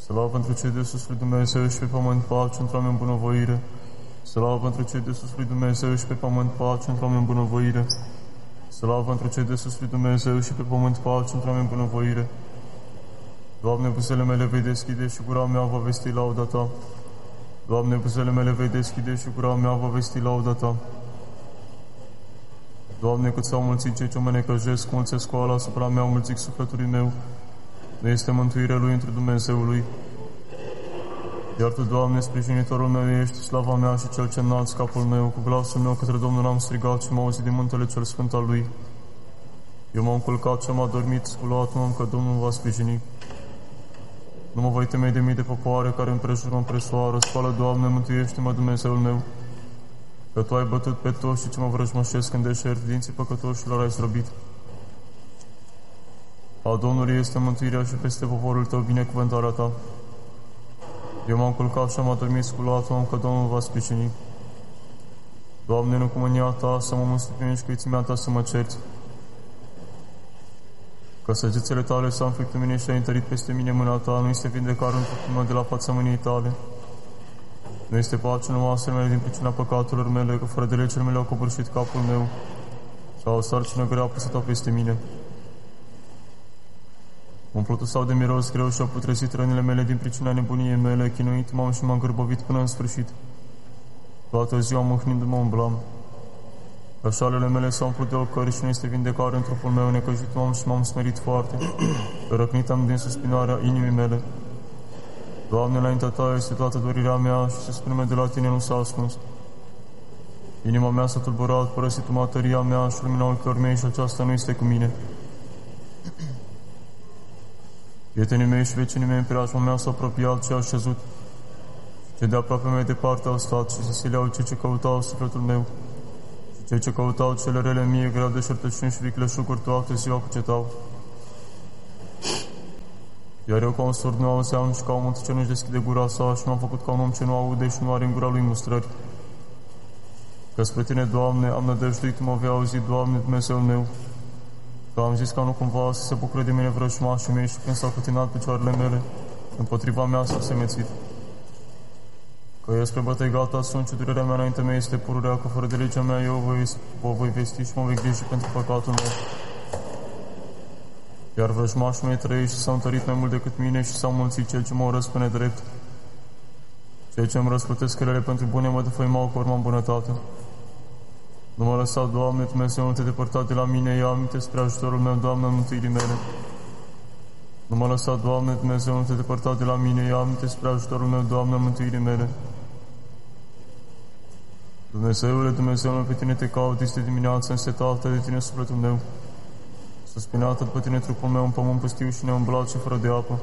Slavă pentru cei de sus lui Dumnezeu și pe pământ pace într oameni bunăvoire. Slavă pentru cei de sus lui Dumnezeu și pe pământ pace într oameni bunăvoire. Slavă pentru cei de sus lui Dumnezeu și pe pământ pace într oameni bunăvoire. Doamne, buzele mele vei deschide și gura mea va vesti lauda Ta. Doamne, buzele mele vei deschide și gura mea va vesti lauda Ta. Doamne, cât s-au mulțit cei ce mă necăjesc, mulțesc oala asupra mea, mulțic sufletului meu. Nu este mântuirea lui între Dumnezeului. Iar Tu, Doamne, sprijinitorul meu ești, slava mea și cel ce înalți capul meu. Cu glasul meu către Domnul am strigat și m-a auzit din muntele cel sfânt al Lui. Eu m-am culcat și am adormit, sculat-mă că Domnul va sprijini. Nu mă voi temei de mii de popoare care împrejură în presoară. Scoală, Doamne, mântuiește-mă, Dumnezeul meu, că Tu ai bătut pe toți și ce mă vrăjmășesc în deșert, dinții păcătoșilor ai zdrobit. A Domnului este mântuirea și peste poporul Tău binecuvântarea Ta. Eu m-am culcat și am adormit, sculat-mă că Domnul va sprijini. Doamne, nu cu mânia Ta să mă mâstuiești, cu ițimea Ta să mă cerți. Că săgețele Tale s-au înflict în mine și ai întărit peste mine mâna Ta, nu este vindecare în trupul meu de la fața mâniei Tale. Nu este pace în oasele mele din pricina păcatelor mele, că fără de legile mele au covârșit capul meu și au o sarcină grea apăsat-o peste mine. Umplutul sau de miros greu și au putrezit rănile mele din pricina nebuniei mele, chinuit m-am și m-am gârbovit până în sfârșit. Toată ziua mâhnindu-mă umblam. Rășalele mele s-au umplut de ocări și nu este vindecare în trupul meu, necăjit m-am și m-am smerit foarte. Răcnit am din suspinarea inimii mele. Doamne, înaintea Ta este toată dorirea mea și suspinul de la Tine nu s-a ascuns. Inima mea s-a tulburat, părăsit matăria mea și lumina ochilor mei și aceasta nu este cu mine. Prietenii mei și vecinii mei în preajma mea s-au apropiat și au șezut. Cei de aproape mai departe au stat și se sileau cei ce căutau sufletul meu. Și cei ce căutau cele rele mie, greu de șertăciuni și vicleșuguri, toată ziua cucetau. Iar eu ca un surd nu auzeam și ca un munt ce nu-și deschide gura sa și m-am făcut ca un om ce nu aude și nu are în gura lui mustrări. Că spre Tine, Doamne, am nădăjduit, mă vei auzi, Doamne, Dumnezeul meu. Că am zis ca nu cumva să se bucure de mine vrăjmașii mei și când s-au cătinat picioarele mele, împotriva mea s-au semețit. Că eu spre bătăi gata sunt și durerea mea înainte mea este pururea, că fără de legea mea eu vă voi vesti și mă voi griji pentru păcatul meu. Iar vrăjmașii mei trăiesc și s-au întărit mai mult decât mine și s-au mulțit cel ce mă urăsc pe nedrept. Cei ce îmi răsplătesc relele pentru bune mă defăimau cu urma în bunătate. Nu mă lăsa, Doamne, Dumnezeu, nu Te depărta de la mine, ia aminte spre ajutorul meu, Doamne, în mântuirii mele. Nu mă lăsa, Doamne, Dumnezeu, nu Te depărta de la mine, ia aminte spre ajutorul meu, Doamne, în mântuirii mele. Dumnezeule, Dumnezeul, pe Tine Te caut, este dimineața însetată de Tine sufletul meu. Suspinată pe Tine trupul meu în pământ pustiu și neumblat și fără de apă.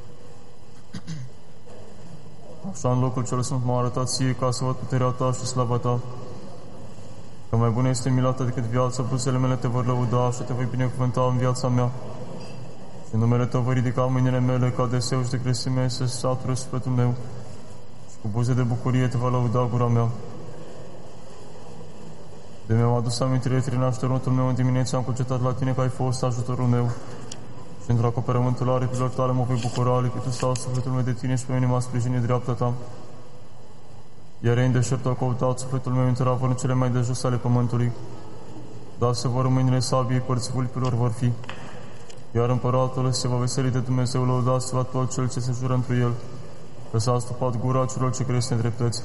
Așa în locul cel sfânt m-a arătat Ție ca să văd puterea Ta și slava Ta. Că mai bună este mila Ta decât viața, buzele mele Te vor lăuda și Te voi binecuvânta în viața mea. Și în numele Tău voi ridica mâinile mele ca de seu și de crezime să sature sufletul meu. Și cu buze de bucurie Te va lăuda gura mea. De mi-am adus amintire de nașterutul meu, în dimineața am cugetat la Tine că ai fost ajutorul meu. Și într-o acoperământul aripilor Tale mă voi bucura, lipitul sau sufletul meu de Tine și pe mine m-a sprijinit dreapta Ta. Iar ei în deșert au căutat sufletul meu în tăravările cele mai de jos ale pământului. Dar se vor în mâinile sabiei, părți vulpilor vor fi. Iar împăratul se va veseli de Dumnezeu, lăudați la tot cel ce se jură întru El, că s-a astupat gura celor ce cresc nedreptăți.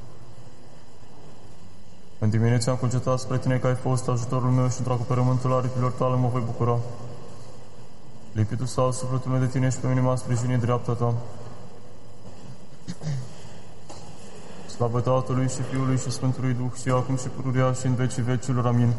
În dimineața am cugetat spre Tine că ai fost ajutorul meu și într-o acoperământul aripilor Tale mă voi bucura. Lipitul sau sufletul meu de Tine și pe mine m-a sprijinit dreapta Ta. Slavă Tatălui și Fiului și Sfântului Duh și acum și pururea și în vecii vecilor. Amin.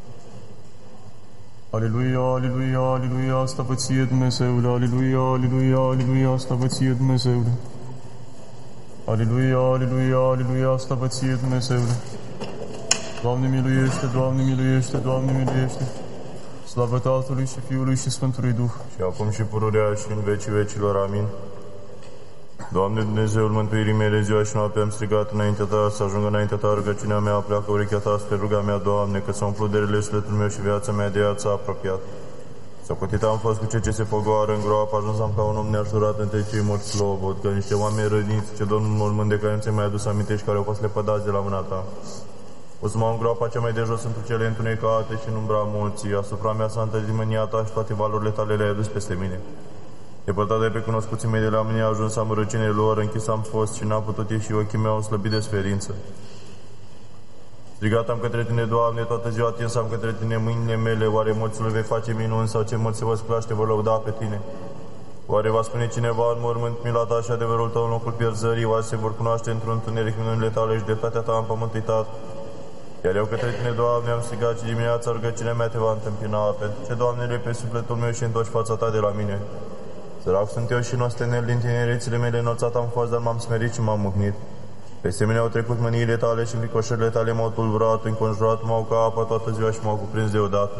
Aleluia, aleluia, aleluia, slavă Ție, Dumnezeule, aleluia, aleluia, aleluia, slavă Ție, Dumnezeule. Aleluia, aleluia, aleluia, slavă Ție, Dumnezeule. Doamne miluiește, Doamne miluiește, Doamne miluiește. Slavă Tatălui și Fiului și Sfântului Duh. Și acum și pururea și în vecii vecilor. Amin. Doamne, Dumnezeul mântuirii mele, ziua și noaptea am strigat înaintea Ta, să ajungă înaintea Ta rugăciunea mea, pleacă urechea Ta spre ruga mea, Doamne, că s-a umplut de rele sufletul meu și viața mea de ea ți-a apropiat. Socotit am fost cu cei ce se pogoară în groapă, ajunsam ca un om neajurat între cei morți slobod, că niște oameni răniți, ce Domnul mormânt de care nu ți-ai mai adus aminte și care au fost lepădați de la mâna ta. O să mă în groapa cea mai de jos între cele întunecate și în umbra morții, asupra mea s-a întâlnit mânia ta și toate valorile tale le-ai adus peste mine. Depărtat de pe cunoscuții mei de la mine, a ajuns amărăciunile lor, închis am fost și n-am putut ieși, ochii mei au slăbit de sferință. Strigat am către tine, Doamne, toată ziua atins am către tine mâinile mele, oare morților vei face minuni sau ce morți se vor scula și te vor lăuda pe tine? Oare va spune cineva în mormânt mila ta și adevărul tău în locul pierzării, oare se vor cunoaște într-un întuneric minunile tale și dreptatea ta în pământ uitat? Iar eu către tine, Doamne, am strigat și dimineața rugăciunea mea te va întâmpina. Pentru ce, Doamne, pe sufletul meu și întorci fața ta de la mine? Sărac sunt eu și nostenel din tinerețile mele, înălțat am fost, dar m-am smerit și m-am muhnit. Peste mine au trecut mâniile tale și înfricoșările tale m-au tulburat, înconjurat m-au ca apă toată ziua și m-au cuprins deodată.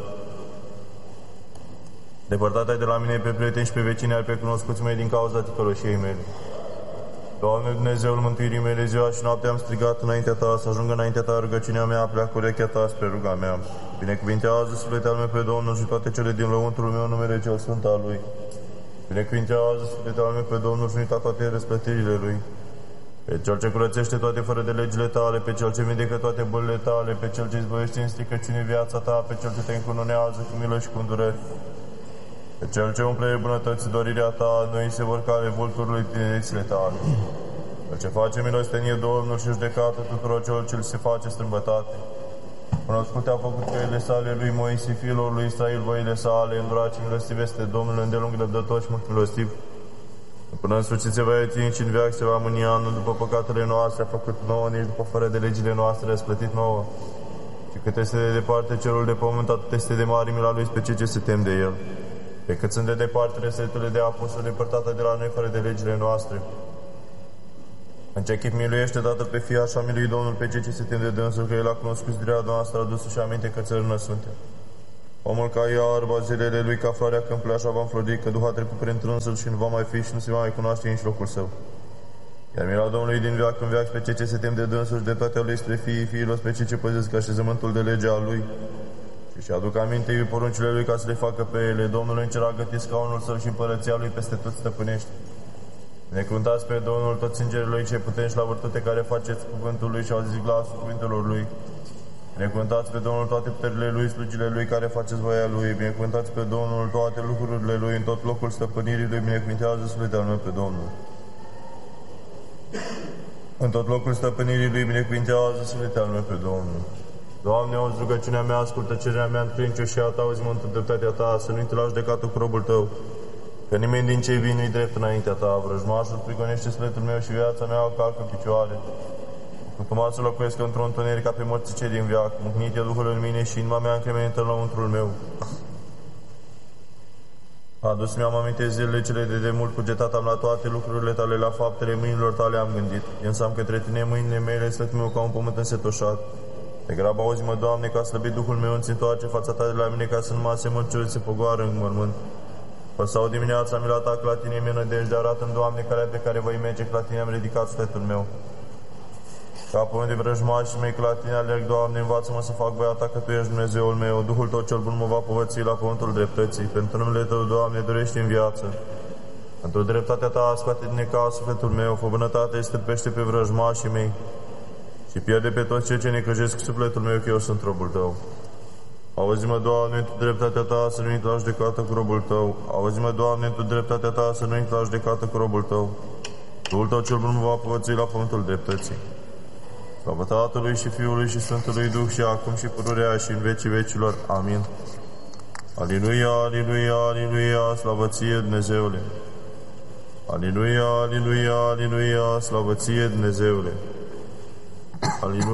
Depărtat ai de la mine pe prieteni și pe vecini, ai pe cunoscuți mei din cauza ticăloșiei mele. Doamne, Dumnezeul mântuirii mele, ziua și noaptea am strigat înaintea ta, să ajungă înaintea ta rugăciunea mea, pleacă urechea ta spre ruga mea. Binecuvintează sufletul meu pe Domnul și toate cele din lăuntrul meu numele cel sfânt al Lui. Binecuvintează sufletul meu pe Domnul și uita toate răsplătirile Lui. Pe Cel ce curățește toate fără de legile tale, pe Cel ce vindecă toate bolile tale, pe Cel ce izbăvește în stricăciune viața ta, pe Cel ce te încununează cu milă și cu îndurări. Pe Cel ce umple bunătăți dorirea ta, noi se vor care vulturului tinerețile tale. Cel ce face milostenie Domnul și judecată tuturor celor ce se face strâmbătate. Cunoscut a făcut căile sale lui Moise, fiilor lui Israel, voile sale, îndurat și milostiv este Domnul, îndelung răbdător și mult milostiv. Până în sfârșit se va iețini și în veac se va mânia, nu după păcatele noastre a făcut nouă, nici după fără de legile noastre a răsplătit nouă. Și cât este de departe cerul de pământ, atât este de mare mila lui pe cei ce se tem de el. Pe cât sunt de departe reseturile de apus, depărtate de la noi fără de legile noastre. În ce chip miluiește Tatăl pe Fii, așa milui Domnul pe cei ce se tem de dânsul, că El a cunoscut zdirea noastră, adus și aminte că țărână suntem. Omul ca iarba, zilele lui ca floarea câmpului, așa va înflori, că Duh a trecut prin trânsul și nu va mai fi și nu se va mai cunoaște nici locul său. Iar mila Domnului din veac în veac pe cei ce se tem de dânsul și de toate lui spre fiilor, pe cei ce păzesc așezământul de legea lui. Și aduc aminte poruncile lui ca să le facă pe ele. Domnul în cer a gătit scaunul său și împărăția lui peste tot stăpânește. Binecuvântați pe Domnul toți îngerii lui cei puternici la vârtute care faceți cuvântul lui și au zis glasul cuvintelor lui. Binecuvântați pe Domnul toate puterile lui, slugile lui care faceți voia lui. Binecuvântați pe Domnul toate lucrurile lui, în tot locul stăpânirii lui. Binecuvintează sufletul meu pe Domnul. În tot locul stăpânirii lui, binecuvintează sufletul meu pe Domnul. Doamne, auzi rugăciunea mea, ascultă cererea mea în credincioșia ta, auzi-mă în dreptatea ta, să nu-i te lași de catul cu robul tău, că nimeni din cei vii nu-i drept înaintea ta. Vrăjmașul prigonește sufletul meu și viața mea o calcă în picioare. Cutumat să locuiesc într-un întuneric ca pe morții cei din veac, mâhnit e Duhul în mine și inima mea încremenită înăuntrul meu. Adus mi-am aminte zilele cele de demult, cugetat am la toate lucrurile tale, la faptele mâinilor tale am gândit. Însă am către tine mâinile mele, sfătul meu ca un pământ însetoșat. De grabă auzi-mă, Doamne, ca slăbit Duhul meu, îți întoarce fața ta de la mine, ca să nu mă asemăn celor ce se pogoară în mormânt. Păi sau dimineața mila ta, că la tine mi-e nădejde, arată-mi, Doamne, calea pe care voi merge, că la tine am ridicat sufletul meu. Ca pământ de vrăjmașii mei, că la tine alerg, Doamne, învață-mă să fac voia ta, că Tu ești Dumnezeul meu. Duhul Tău cel bun mă va povățui la pământul dreptății. Pentru numele Tău, Doamne, dorește în viață. Pentru dreptatea Ta, scoate din necaz sufletul meu, fă bunătate, stârpește pe vrăjmașii mei și pierde pe toți cei ce necăjesc sufletul meu, că eu sunt robul Tău. Auzi-mă, Doamne, în dreptatea Ta, să nu intri la judecată cu robul Tău. Auzi-mă, Doamne, în dreptatea Ta, să nu intri la judecată cu robul Tău. Duhul Tău cel bun mă va povățui la pământul dreptății. Slavă Tatălui și Fiului și Sfântului Duh și acum și pururea și în vecii vecilor. Amin. Aliluia, aliluia, aliluia, slavă Ție, Dumnezeule. Aliluia, aliluia, aliluia, slavă Ție, Dumnezeule. Aliluia.